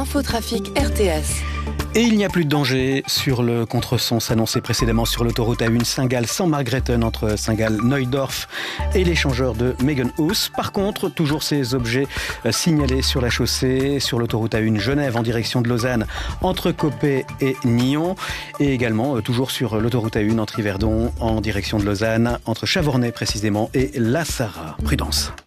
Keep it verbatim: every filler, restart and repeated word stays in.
Infotrafic R T S. Et il n'y a plus de danger sur le contresens annoncé précédemment sur l'autoroute A un Saint-Gall-Saint-Margrethen entre Saint-Gall-Neudorf et l'échangeur de Megenhus. Par contre, toujours ces objets signalés sur la chaussée, sur l'autoroute A un Genève en direction de Lausanne entre Coppet et Nyons. Et également toujours sur l'autoroute A un entre Yverdon en direction de Lausanne entre Chavornay précisément et La Sarraz. Prudence.